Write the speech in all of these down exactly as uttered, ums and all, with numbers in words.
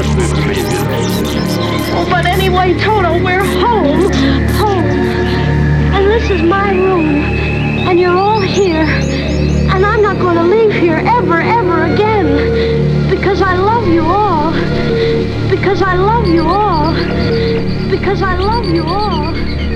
Oh, but anyway, Toto, we're home. Home. And this is my room. And you're all here. And I'm not going to leave here ever, ever again. Because I love you all. Because I love you all. Because I love you all.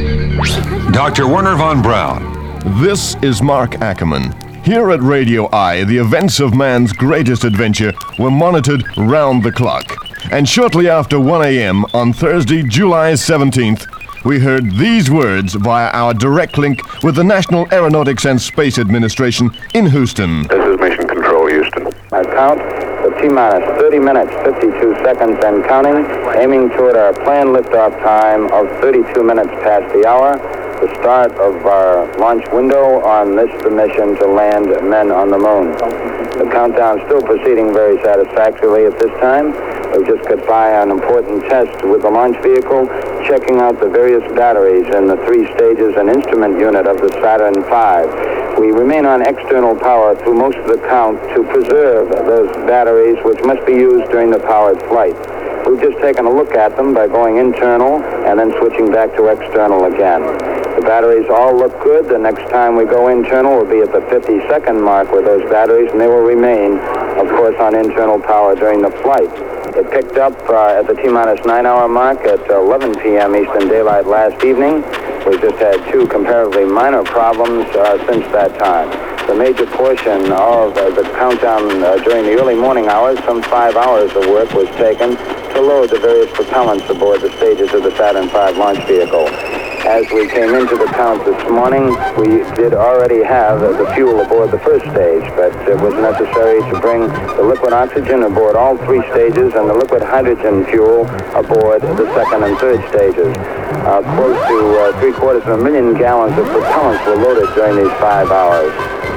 Doctor Werner von Braun. This is Mark Ackerman. Here at Radio I, the events of man's greatest adventure were monitored round the clock. And shortly after one a.m. on Thursday, July seventeenth, we heard these words via our direct link with the National Aeronautics and Space Administration in Houston. This is Mission Control, Houston. I count the T-minus thirty minutes, fifty-two seconds and counting, aiming toward our planned liftoff time of thirty-two minutes past the hour, the start of our launch window on this mission to land men on the moon. The countdown is still proceeding very satisfactorily at this time. We've just got by an important test with the launch vehicle, checking out the various batteries in the three stages and instrument unit of the Saturn five. We remain on external power through most of the count to preserve those batteries, which must be used during the powered flight. We've just taken a look at them by going internal and then switching back to external again. The batteries all look good. The next time we go internal will be at the fifty-second mark with those batteries, and they will remain, of course, on internal power during the flight. It picked up uh, at the T-minus nine-hour mark at eleven p.m. Eastern Daylight last evening. We've just had two comparatively minor problems uh, since that time. The major portion of uh, the countdown uh, during the early morning hours, some five hours of work was taken to load the various propellants aboard the stages of the Saturn five launch vehicle. As we came into the count this morning, we did already have uh, the fuel aboard the first stage, but it was necessary to bring the liquid oxygen aboard all three stages and the liquid hydrogen fuel aboard the second and third stages. Uh, close to uh, three quarters of a million gallons of propellants were loaded during these five hours.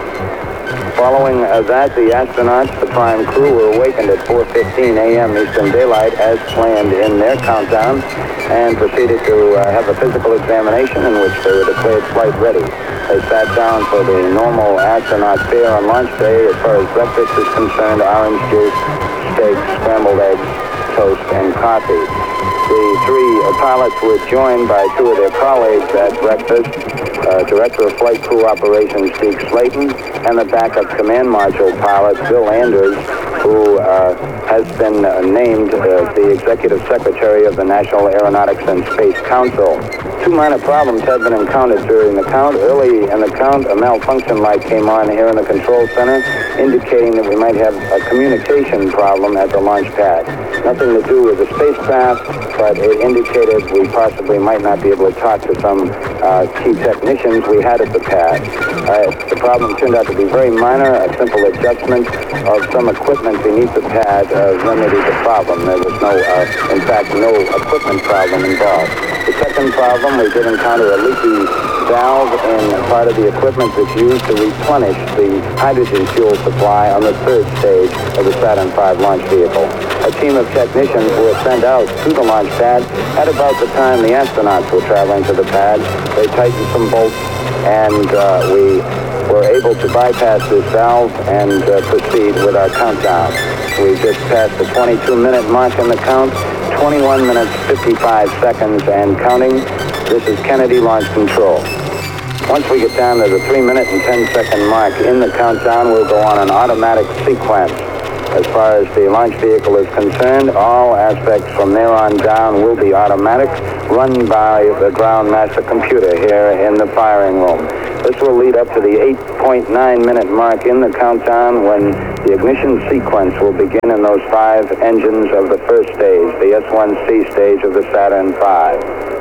Following uh, that, the astronauts, the prime crew, were awakened at four fifteen a.m. Eastern Daylight as planned in their countdown and proceeded to uh, have a physical examination in which they were declared flight ready. They sat down for the normal astronaut fare on launch day. As far as breakfast is concerned, orange juice, steak, scrambled eggs, toast, and coffee. The three uh, pilots were joined by two of their colleagues at breakfast, uh, Director of Flight Crew Operations Steve Slayton, and the backup command module pilot Bill Anders, who uh, has been uh, named uh, the Executive Secretary of the National Aeronautics and Space Council. Two minor problems have been encountered during the count. Early in the count, a malfunction light came on here in the control center, indicating that we might have a communication problem at the launch pad. Nothing to do with the spacecraft, but it indicated we possibly might not be able to talk to some uh, key technicians we had at the pad. Uh, the problem turned out to be very minor. A simple adjustment of some equipment beneath the pad uh, remedied the problem. There was no, uh, in fact, no equipment problem involved. The second problem, we did encounter a leaky valve in part of the equipment that's used to replenish the hydrogen fuel supply on the third stage of the Saturn five launch vehicle. A team of technicians were sent out to the launch pad at about the time the astronauts were traveling to the pad. They tightened some bolts, and uh, we were able to bypass this valve and uh, proceed with our countdown. We just passed the twenty-two minute mark in the count, twenty-one minutes, fifty-five seconds and counting. This is Kennedy Launch Control. Once we get down to the three minute and ten second mark in the countdown, we'll go on an automatic sequence. As far as the launch vehicle is concerned, all aspects from there on down will be automatic, run by the ground master computer here in the firing room. This will lead up to the eight point nine minute mark in the countdown when the ignition sequence will begin in those five engines of the first stage, the S one C stage of the Saturn five.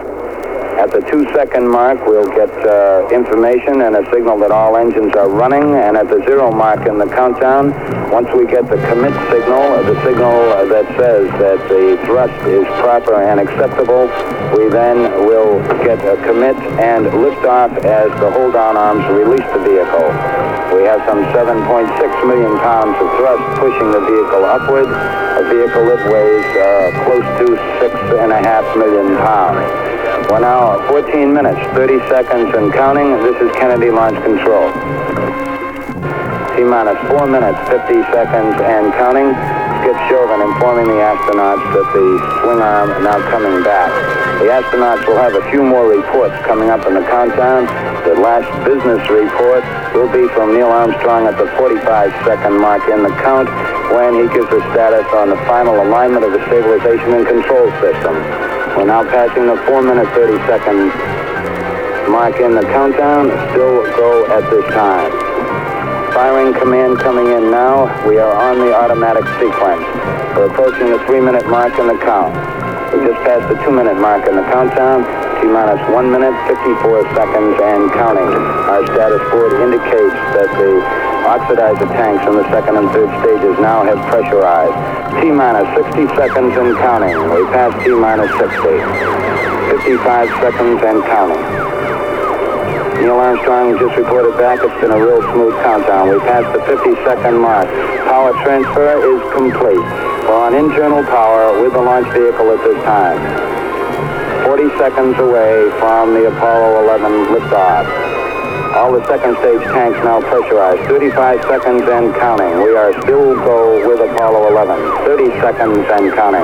At the two second mark, we'll get uh, information and a signal that all engines are running, and at the zero mark in the countdown, once we get the commit signal, the signal that says that the thrust is proper and acceptable, we then will get a commit and lift off as the hold-down arms release the vehicle. We have some seven point six million pounds of thrust pushing the vehicle upward, a vehicle that weighs uh, close to six and a half million pounds. We're now at fourteen minutes, thirty seconds and counting. This is Kennedy Launch Control. T-minus four minutes, fifty seconds and counting. Skip Chauvin informing the astronauts that the swing arm is now coming back. The astronauts will have a few more reports coming up in the countdown. The last business report will be from Neil Armstrong at the forty-five second mark in the count when he gives a status on the final alignment of the stabilization and control system. We're now passing the four minute thirty second mark in the countdown. Still go at this time. Firing command coming in now. We are on the automatic sequence. We're approaching the three minute mark in the count. We just passed the two minute mark in the countdown. T-minus one minute, fifty-four seconds, and counting. Our status board indicates that the oxidizer tanks in the second and third stages now have pressurized. T-minus sixty seconds and counting. We passed T-minus sixty. fifty-five seconds and counting. Neil Armstrong just reported back. It's been a real smooth countdown. We passed the fifty second mark. Power transfer is complete. We're on internal power with the launch vehicle at this time. forty seconds away from the Apollo eleven liftoff. All the second stage tanks now pressurized. thirty-five seconds and counting. We are still go with Apollo eleven. thirty seconds and counting.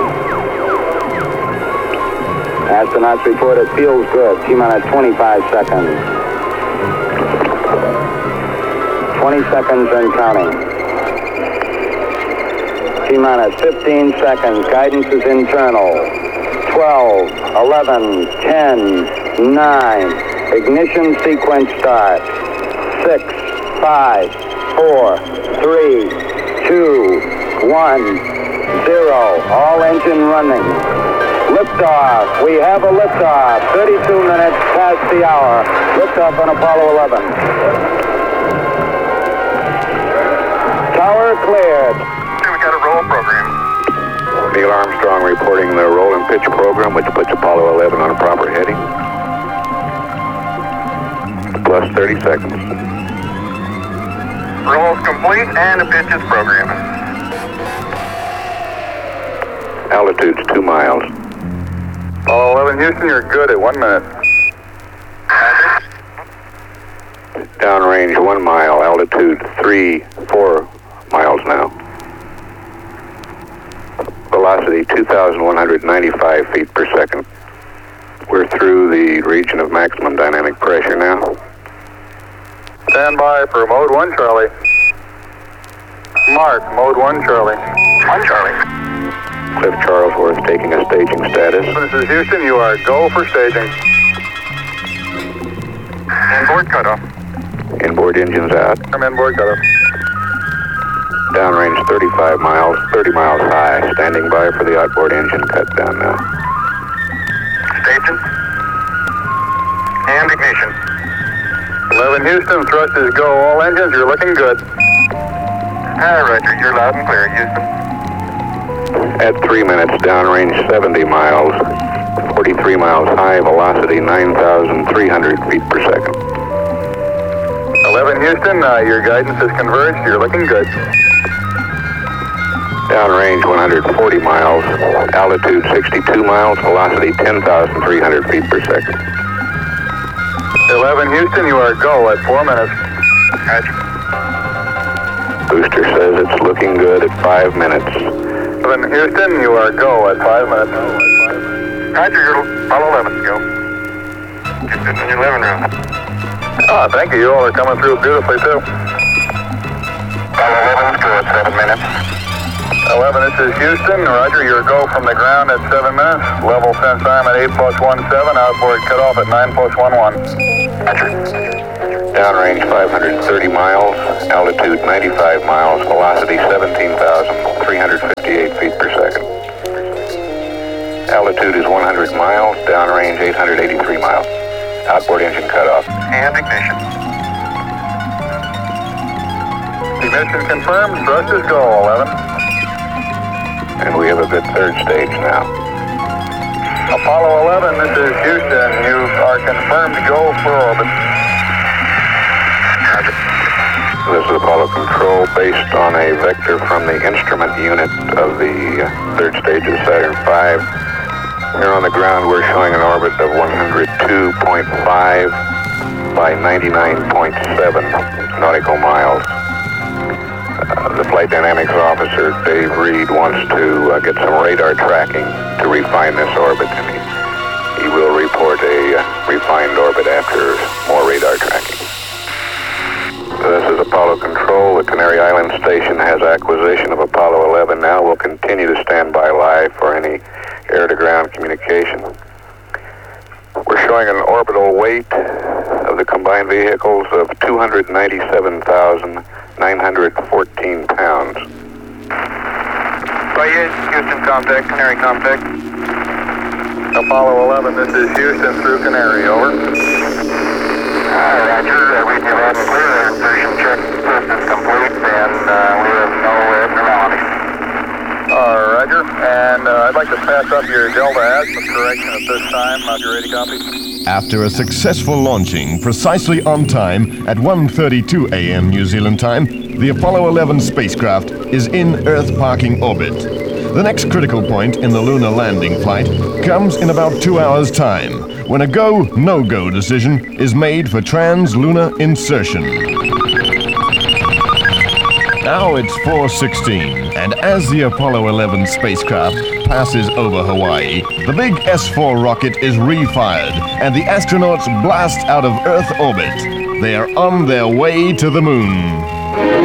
Astronauts report it feels good. T-minus twenty-five seconds. twenty seconds and counting. T-minus fifteen seconds. Guidance is internal. twelve, eleven, ten, nine. Ignition sequence starts. six, five, four, three, two, one, zero. All engine running. Liftoff. We have a liftoff. thirty-two minutes past the hour. Liftoff on Apollo eleven. Tower cleared. We got a roll program. Neil Armstrong reporting the roll and pitch program, which puts Apollo eleven on a proper heading. Plus thirty seconds. Roll's complete and the pitch is programming. Altitude's two miles. Apollo eleven Houston, you're good at one minute. Downrange one mile, altitude three, four miles now. Velocity two thousand one hundred ninety-five feet per second. We're through the region of maximum dynamic pressure now. Stand by for mode one, Charlie. Mark, mode one, Charlie. One, Charlie. Cliff Charlesworth taking a staging status. This is Houston, you are go for staging. Inboard cutoff. Inboard engines out. Come inboard cutoff. Downrange thirty-five miles, thirty miles high. Standing by for the outboard engine cut down now. Staging. And ignition. eleven Houston, thrust is go. All engines, you're looking good. Ah, Roger, you're loud and clear, Houston. At three minutes, downrange seventy miles, forty-three miles high, velocity nine thousand three hundred feet per second. eleven Houston, uh, your guidance is converged, you're looking good. Downrange one hundred forty miles, altitude sixty-two miles, velocity ten thousand three hundred feet per second. eleven Houston, you are go at four minutes. Roger. Booster says it's looking good at five minutes. eleven Houston, you are go at five minutes. Roger, you're Apollo eleven, go. You're sitting in your living room. Ah, thank you. You all are coming through beautifully, too. Apollo eleven's good, seven minutes. eleven, this is Houston. Roger, you're go from the ground at seven minutes. Level sense arm at eight plus one seven. Outboard cutoff at nine plus one one. Roger. Downrange five hundred thirty miles, altitude ninety-five miles, velocity seventeen thousand three hundred fifty-eight feet per second. Altitude is one hundred miles, downrange eight hundred eighty-three miles. Outboard engine cutoff. And ignition. Ignition confirmed. Thrust is go, eleven. And we have a good third stage now. Apollo eleven, this is Houston. You are confirmed go for orbit. This is Apollo Control based on a vector from the instrument unit of the uh, third stage of Saturn five. Here on the ground we're showing an orbit of one hundred two point five by ninety-nine point seven nautical miles. Uh, The flight dynamics officer, Dave Reed, wants to uh, get some radar tracking to refine this orbit, and he, he will report a uh, refined orbit after more radar tracking. This is Apollo Control. The Canary Island Station has acquisition of Apollo eleven now. We'll continue to stand by live for any air-to-ground communication. We're showing an orbital weight of the combined vehicles of two hundred ninety-seven thousand nine hundred fourteen pounds. Right, Houston contact, Canary contact. Apollo eleven, this is Houston through Canary, over. Uh, Roger, uh, we have had clear insertion check is complete, and uh, we have no abnormalities. Uh, Roger, and uh, I'd like to pass up your Delta azimuth correction at this time. Not your ready copy. After a successful launching precisely on time at one thirty-two a m New Zealand time, the Apollo eleven spacecraft is in Earth parking orbit. The next critical point in the lunar landing flight comes in about two hours' time, when a go, no-go decision is made for trans-lunar insertion. Now it's four sixteen, and as the Apollo eleven spacecraft passes over Hawaii, the big S four rocket is refired, and the astronauts blast out of Earth orbit. They are on their way to the moon.